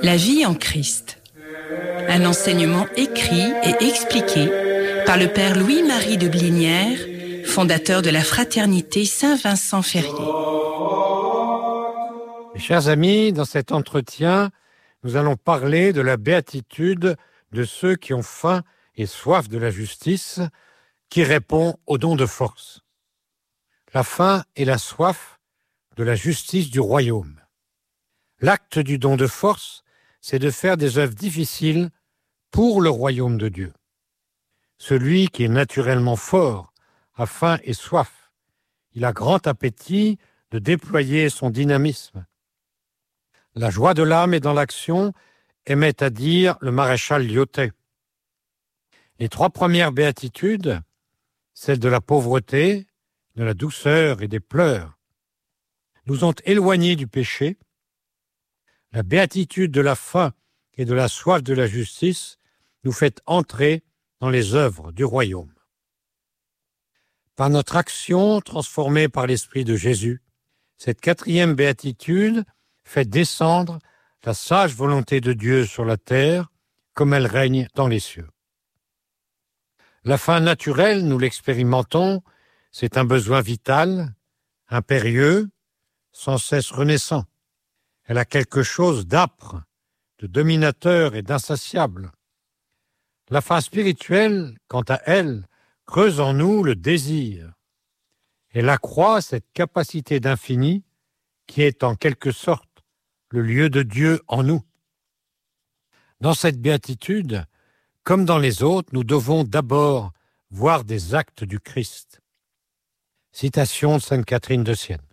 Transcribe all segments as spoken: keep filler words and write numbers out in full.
La vie en Christ. Un enseignement écrit et expliqué par le Père Louis-Marie de Blinière, fondateur de la Fraternité Saint-Vincent-Ferrier. Mes chers amis, dans cet entretien, nous allons parler de la béatitude de ceux qui ont faim et soif de la justice, qui répond au don de force. La faim et la soif de la justice du royaume. L'acte du don de force, c'est de faire des œuvres difficiles pour le royaume de Dieu. Celui qui est naturellement fort a faim et soif. Il a grand appétit de déployer son dynamisme. La joie de l'âme est dans l'action, aimait à dire le maréchal Lyautey. Les trois premières béatitudes, celles de la pauvreté, de la douceur et des pleurs, nous ont éloignés du péché. La béatitude de la faim et de la soif de la justice nous fait entrer dans les œuvres du royaume. Par notre action transformée par l'Esprit de Jésus, cette quatrième béatitude fait descendre la sage volonté de Dieu sur la terre comme elle règne dans les cieux. La faim naturelle, nous l'expérimentons, c'est un besoin vital, impérieux, sans cesse renaissant. Elle a quelque chose d'âpre, de dominateur et d'insatiable. La faim spirituelle, quant à elle, creuse en nous le désir. Elle accroît cette capacité d'infini qui est en quelque sorte le lieu de Dieu en nous. Dans cette béatitude, comme dans les autres, nous devons d'abord voir des actes du Christ. Citation de Sainte Catherine de Sienne.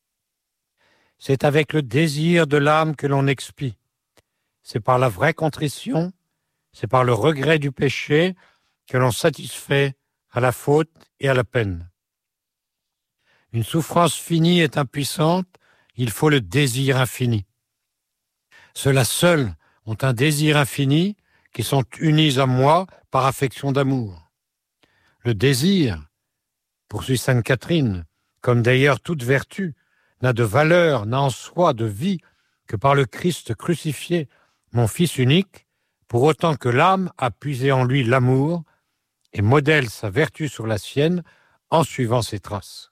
C'est avec le désir de l'âme que l'on expie. C'est par la vraie contrition, c'est par le regret du péché que l'on satisfait à la faute et à la peine. Une souffrance finie est impuissante, il faut le désir infini. Ceux-là seuls ont un désir infini qui sont unis à moi par affection d'amour. Le désir, poursuit Sainte Catherine, comme d'ailleurs toute vertu, n'a de valeur, n'a en soi de vie que par le Christ crucifié, mon Fils unique, pour autant que l'âme a puisé en lui l'amour et modèle sa vertu sur la sienne en suivant ses traces.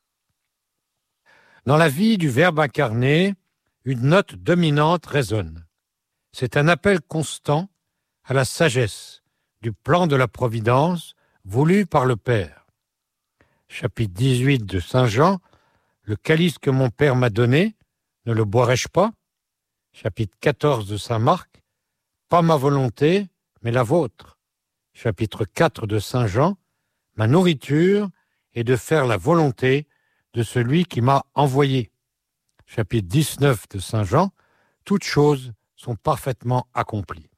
Dans la vie du Verbe incarné, une note dominante résonne. C'est un appel constant à la sagesse du plan de la providence voulu par le Père. Chapitre dix-huit de Saint Jean, le calice que mon Père m'a donné, ne le boirai-je pas? Chapitre quatorze de Saint Marc, pas ma volonté, mais la vôtre. Chapitre quatre de Saint Jean, ma nourriture est de faire la volonté de celui qui m'a envoyé. Chapitre dix-neuf de Saint Jean, toutes choses sont parfaitement accomplies.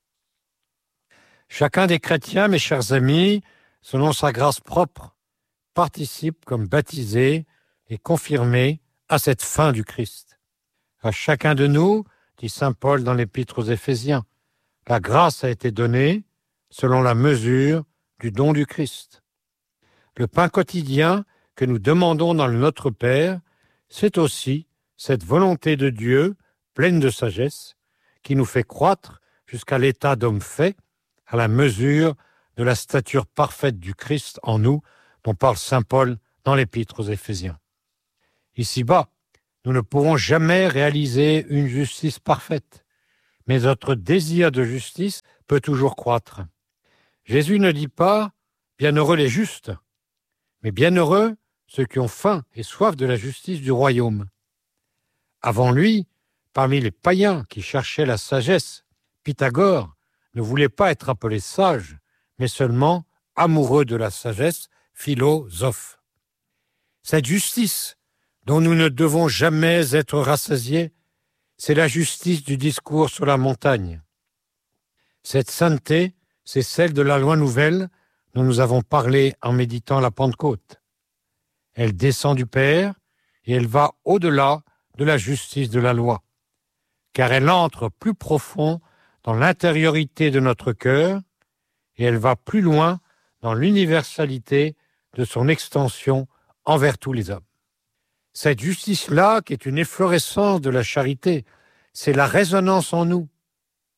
Chacun des chrétiens, mes chers amis, selon sa grâce propre, participe comme baptisé et confirmé à cette fin du Christ. À chacun de nous, dit saint Paul dans l'Épître aux Éphésiens, la grâce a été donnée selon la mesure du don du Christ. Le pain quotidien que nous demandons dans le Notre Père, c'est aussi cette volonté de Dieu, pleine de sagesse, qui nous fait croître jusqu'à l'état d'homme fait, à la mesure de la stature parfaite du Christ en nous, dont parle saint Paul dans l'Épître aux Éphésiens. Ici-bas, nous ne pourrons jamais réaliser une justice parfaite, mais notre désir de justice peut toujours croître. Jésus ne dit pas « bienheureux les justes », mais « bienheureux ceux qui ont faim et soif de la justice du royaume ». Avant lui, parmi les païens qui cherchaient la sagesse, Pythagore ne voulait pas être appelé sage, mais seulement amoureux de la sagesse, philosophe. Cette justice dont nous ne devons jamais être rassasiés, c'est la justice du discours sur la montagne. Cette sainteté, c'est celle de la loi nouvelle dont nous avons parlé en méditant la Pentecôte. Elle descend du Père et elle va au-delà de la justice de la loi, car elle entre plus profond dans l'intériorité de notre cœur et elle va plus loin dans l'universalité de son extension envers tous les hommes. Cette justice-là, qui est une efflorescence de la charité, c'est la résonance en nous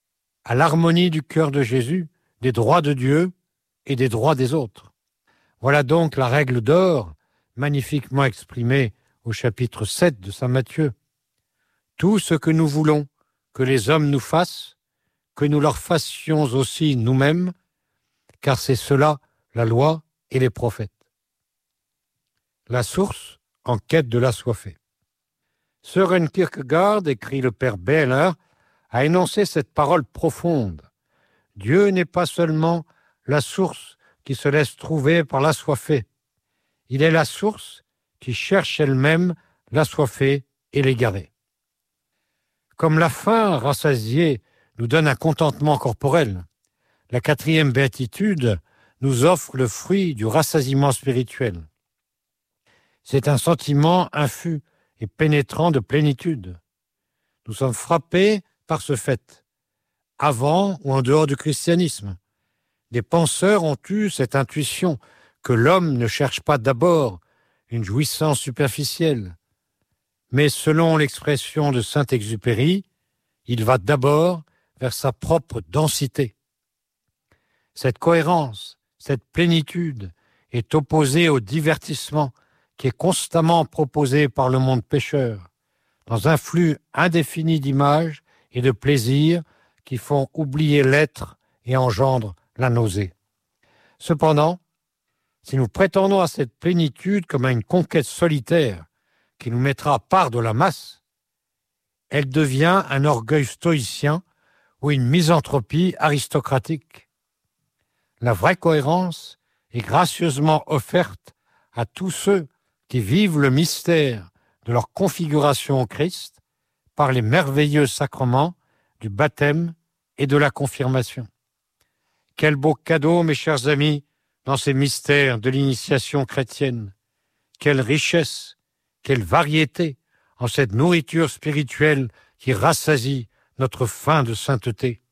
à l'harmonie du cœur de Jésus, des droits de Dieu et des droits des autres. Voilà donc la règle d'or, magnifiquement exprimée au chapitre sept de saint Matthieu. Tout ce que nous voulons que les hommes nous fassent, que nous leur fassions aussi nous-mêmes, car c'est cela la loi et les prophètes. La source en quête de l'assoiffé. Søren Kierkegaard, écrit le père Behler, a énoncé cette parole profonde. Dieu n'est pas seulement la source qui se laisse trouver par l'assoiffé. Il est la source qui cherche elle-même l'assoiffé et l'égaré. Comme la faim rassasiée nous donne un contentement corporel, la quatrième béatitude nous offre le fruit du rassasiement spirituel. C'est un sentiment infus et pénétrant de plénitude. Nous sommes frappés par ce fait, avant ou en dehors du christianisme. Des penseurs ont eu cette intuition que l'homme ne cherche pas d'abord une jouissance superficielle, mais selon l'expression de Saint-Exupéry, il va d'abord vers sa propre densité. Cette cohérence, cette plénitude est opposée au divertissement qui est constamment proposé par le monde pécheur, dans un flux indéfini d'images et de plaisirs qui font oublier l'être et engendrent la nausée. Cependant, si nous prétendons à cette plénitude comme à une conquête solitaire qui nous mettra à part de la masse, elle devient un orgueil stoïcien ou une misanthropie aristocratique. La vraie cohérence est gracieusement offerte à tous ceux qui vivent le mystère de leur configuration au Christ par les merveilleux sacrements du baptême et de la confirmation. Quel beau cadeau, mes chers amis, dans ces mystères de l'initiation chrétienne. Quelle richesse, quelle variété en cette nourriture spirituelle qui rassasie notre faim de sainteté.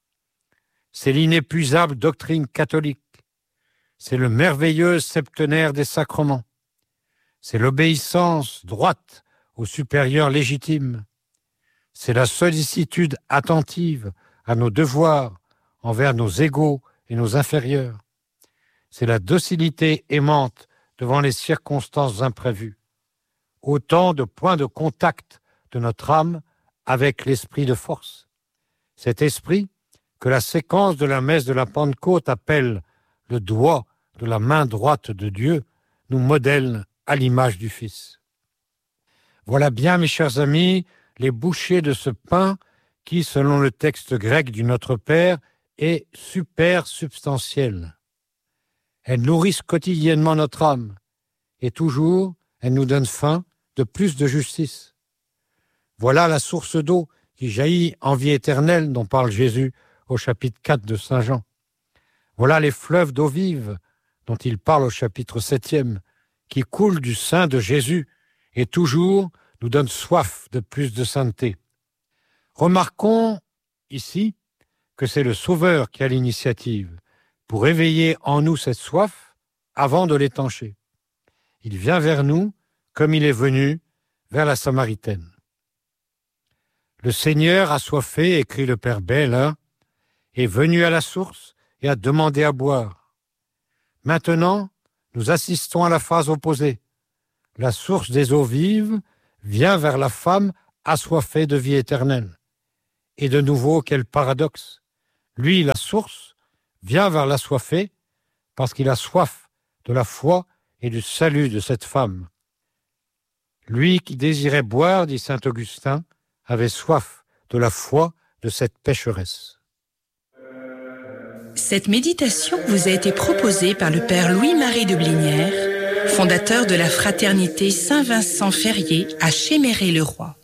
C'est l'inépuisable doctrine catholique. C'est le merveilleux septenaire des sacrements. C'est l'obéissance droite au supérieur légitime. C'est la sollicitude attentive à nos devoirs envers nos égaux et nos inférieurs. C'est la docilité aimante devant les circonstances imprévues. Autant de points de contact de notre âme avec l'esprit de force. Cet esprit que la séquence de la messe de la Pentecôte appelle le doigt de la main droite de Dieu, nous modèle à l'image du Fils. Voilà bien, mes chers amis, les bouchées de ce pain qui, selon le texte grec du Notre Père, est super substantiel. Elles nourrissent quotidiennement notre âme et toujours, elles nous donnent faim de plus de justice. Voilà la source d'eau qui jaillit en vie éternelle dont parle Jésus au chapitre quatre de Saint Jean. Voilà les fleuves d'eau vive dont il parle au chapitre septième, qui coulent du sein de Jésus et toujours nous donnent soif de plus de sainteté. Remarquons ici que c'est le Sauveur qui a l'initiative pour éveiller en nous cette soif avant de l'étancher. Il vient vers nous comme il est venu vers la Samaritaine. Le Seigneur assoiffé, écrit le Père Behler, est venu à la source et a demandé à boire. Maintenant, nous assistons à la phase opposée. La source des eaux vives vient vers la femme assoiffée de vie éternelle. Et de nouveau, quel paradoxe! Lui, la source, vient vers l'assoiffé parce qu'il a soif de la foi et du salut de cette femme. Lui qui désirait boire, dit saint Augustin, avait soif de la foi de cette pécheresse. Cette méditation vous a été proposée par le Père Louis-Marie de Blinière, fondateur de la Fraternité Saint-Vincent-Ferrier à Chéméré-le-Roi.